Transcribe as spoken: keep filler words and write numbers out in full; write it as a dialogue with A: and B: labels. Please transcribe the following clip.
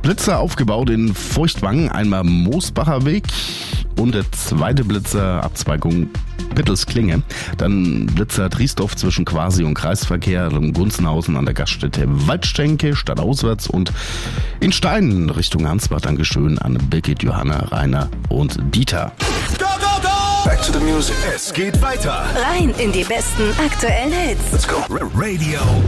A: Blitzer aufgebaut in Feuchtwangen, einmal Moosbacher Weg und der zweite Blitzer Abzweigung Pittelsklinge. Dann Blitzer Driesdorf zwischen Quasi- und Kreisverkehr, Gunzenhausen an der Gaststätte Waldstänke, stadtauswärts und in Steinen Richtung Ansbach. Dankeschön an Birgit, Johanna, Rainer und Dieter.
B: Go, go, go! Back to the music. Es geht weiter.
C: Rein in die besten aktuellen Hits.
B: Let's go. Radio